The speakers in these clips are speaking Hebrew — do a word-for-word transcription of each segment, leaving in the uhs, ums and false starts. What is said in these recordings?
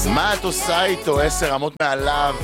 מה את עושה איתו? עשר רמות מעליו.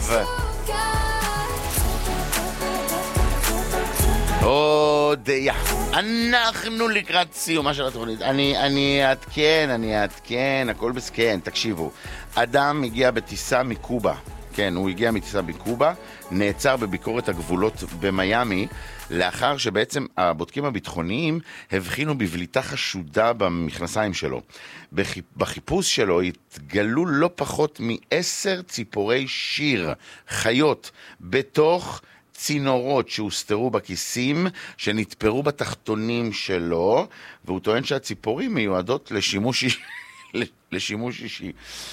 עוד יא. אנחנו לקראת סיומה של התוכנית. אני, אני אעדכן, אני אעדכן, הכל בסכן. תקשיבו, אדם הגיע בטיסה מקובה. כן, הוא הגיע מטיסה מקובה, נעצר בביקורת הגבולות במיימי, לאחר שבעצם הבודקים הביטחוניים הבחינו בבליטה חשודה במכנסיים שלו. בחיפ... בחיפוש שלו התגלו לא פחות מעשר ציפורי שיר, חיות, בתוך צינורות שהוסתרו בכיסים, שנתפרו בתחתונים שלו, והוא טוען שהציפורים מיועדות לשימוש אישי. לשימוש אישי.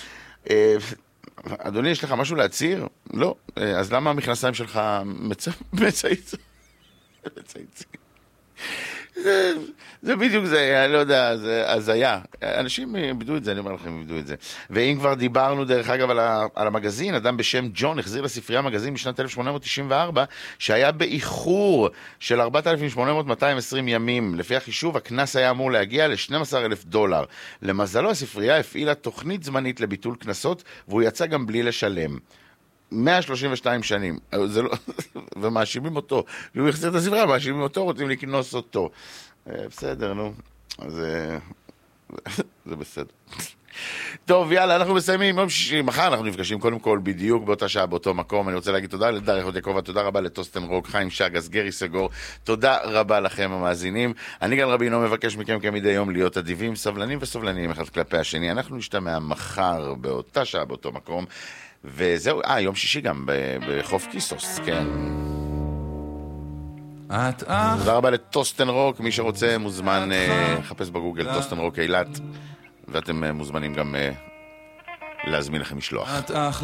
אדוני, יש לך משהו להציר? לא. אז למה המכנסיים שלך מצייצים? מצייצים. זה, זה בדיוק זה, אני לא יודע, זה הזיה. אנשים איבדו את זה, אני אומר לכם, איבדו את זה. ואם כבר דיברנו, דרך אגב, על, ה, על המגזין, אדם בשם ג'ון החזיר לספרייה מגזין בשנת אלף שמונה מאות תשעים וארבע, שהיה באיחור של ארבעת אלפים שמונה מאות מאתיים ועשרים ימים. לפי החישוב, הכנס היה אמור להגיע ל-שנים עשר אלף דולר. למזלו, הספרייה הפעילה תוכנית זמנית לביטול כנסות, והוא יצא גם בלי לשלם. מאה שלושים ושתיים שנים, זה לא, ומאשימים אותו, והוא יחזיר את הספרייה, מאשימים אותו, רוצים לקנוס אותו. בסדר, נו, זה, זה בסדר. טוב, יאללה, אנחנו מסיימים יום שישי, מחר אנחנו נפגשים קודם כל בדיוק באותה שעה, באותו מקום. אני רוצה להגיד תודה לדרך עוד יקובה, תודה רבה לטוסטן רוק, חיים שגס, גרי סגור, תודה רבה לכם המאזינים. אני גל רבינו מבקש מכם כמדי יום להיות אדיבים, סבלנים וסובלניים אחד כלפי השני. אנחנו נשתמע מחר באותה שעה, באותו מקום. וזהו, אה, יום שישי גם בחוף קיסוס, כן. תודה רבה לטוסטן רוק, מי שרוצה מוזמן לחפש בגוגל טוסטן רוק אילת, ואתם מוזמנים גם להזמין לכם משלוח.